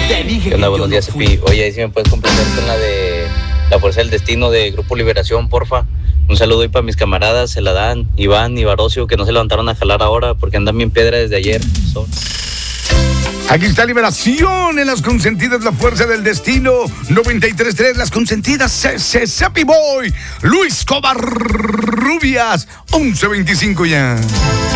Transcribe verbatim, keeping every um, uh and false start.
Te dije ¿Qué onda? que Buenos yo días, no fui. Epi. Oye, si me puedes complacer con la de La Fuerza del Destino de Grupo Liberación, porfa. Un saludo ahí para mis camaradas, se la dan, Iván y Barocio, que no se levantaron a jalar ahora porque andan bien piedra desde ayer. Son... Aquí está Liberación en Las Consentidas, La Fuerza del Destino, noventa y tres punto tres, Las Consentidas, C C, Happy Boy, Luis Covarrubias, once veinticinco ya.